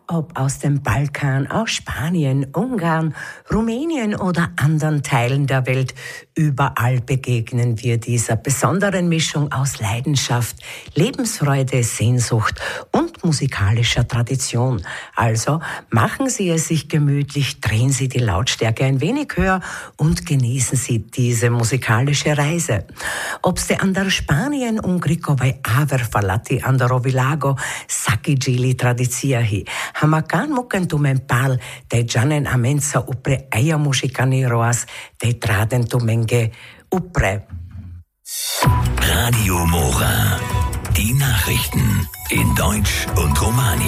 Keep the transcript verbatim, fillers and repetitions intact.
Ob aus dem Balkan, aus Spanien, Ungarn, Rumänien oder anderen Teilen der Welt, überall begegnen wir dieser besonderen Mischung aus Leidenschaft, Lebensfreude, Sehnsucht und musikalischer Tradition. Also machen Sie es sich gemütlich, drehen Sie die Lautstärke ein wenig höher und genießen Sie diese musikalische Reise. Obste andar Spanien Ungrikove aver falati andaro vilago saki gili tradiziahi. Hamakan mukentumen pal de janen amensa upre eia musikani roas de traden tumenge upre. Radio Mora. Die Nachrichten in Deutsch und Romani.